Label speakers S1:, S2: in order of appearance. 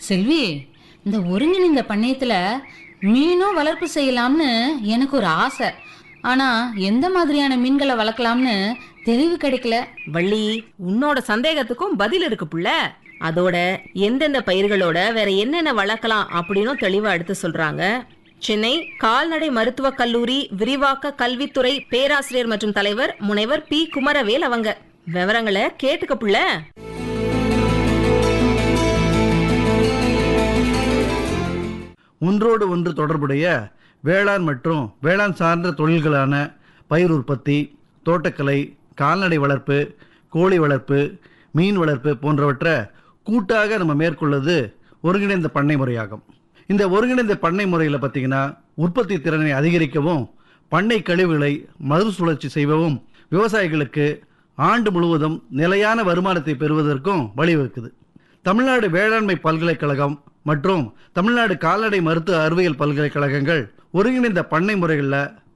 S1: செல்வி, இந்த ஒருங்கிணைந்த பண்ணையத்துல மீனும் வளர்ப்பு செய்யலாம்னு எனக்கு ஒரு ஆசை. ஆனா எந்த மாதிரியான மீன்களை வளர்க்கலாம்னு தெளிவு கிடைக்கல.
S2: வள்ளி, உன்னோட சந்தேகத்துக்கும் பதில் இருக்கு புள்ள. அதோட எந்தெந்த பயிர்களோட வேற என்னென்ன வளர்க்கலாம் அப்படின்னு தெளிவா எடுத்து சொல்றாங்க. சென்னை கால்நடை மருத்துவக் கல்லூரி விரிவாக்க கல்வித்துறை பேராசிரியர் மற்றும் தலைவர் முனைவர் பி குமரவேல் அவங்க விவரங்களை கேட்டுக்க புள்ள.
S3: ஒன்றோடு ஒன்று தொடர்புடைய வேளாண் மற்றும் வேளாண் சார்ந்த தொழில்களான பயிர் உற்பத்தி, தோட்டக்கலை, கால்நடை வளர்ப்பு, கோழி வளர்ப்பு, மீன் வளர்ப்பு போன்றவற்றை கூட்டாக நம்ம மேற்கொள்வது ஒருங்கிணைந்த பண்ணை முறையாகும். இந்த ஒருங்கிணைந்த பண்ணை முறையில் பார்த்தீங்கன்னா உற்பத்தி திறனை அதிகரிக்கவும் பண்ணை கழிவுகளை மறுசுழற்சி செய்யவும் விவசாயிகளுக்கு ஆண்டு முழுவதும் நிலையான வருமானத்தை பெறுவதற்கும் வழிவகுக்குது. தமிழ்நாடு வேளாண்மை பல்கலைக்கழகம் மற்றும் தமிழ்நாடு கால்நடை மருத்துவ அறிவியல் பல்கலைக்கழகங்கள் ஒருங்கிணைந்த பண்ணை முறைகளில்